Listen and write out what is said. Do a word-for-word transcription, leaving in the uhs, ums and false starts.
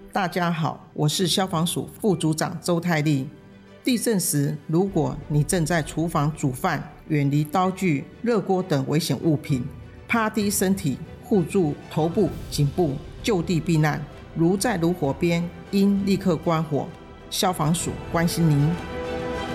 大家好，我是消防署副组长周泰丽。地震时，如果你正在厨房煮饭，远离刀具、热锅等危险物品，趴低身体，护住头部、颈部，就地避难。如在炉火边，应立刻关火。消防署关心您。